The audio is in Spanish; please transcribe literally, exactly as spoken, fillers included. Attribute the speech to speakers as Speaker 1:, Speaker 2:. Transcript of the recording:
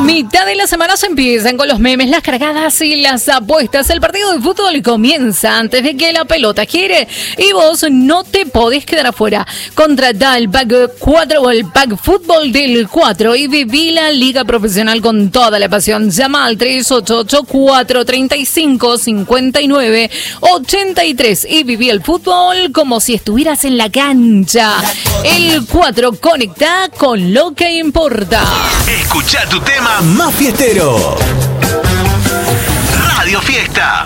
Speaker 1: mitad de la semana se empiezan con los memes, las cargadas y las apuestas. El partido de fútbol comienza antes de que la pelota gire y vos no te podés quedar afuera. Contratá el Pack cuatro o el Pack Fútbol del cuatro y viví la liga profesional con toda la pasión. Llama al tres ocho ocho, cuatro tres cinco, cinco nueve ocho tres y viví el fútbol como si estuvieras en la cancha. El cuatro conecta con lo que importa.
Speaker 2: Escucha tu tema más fiestero. Radio Fiesta.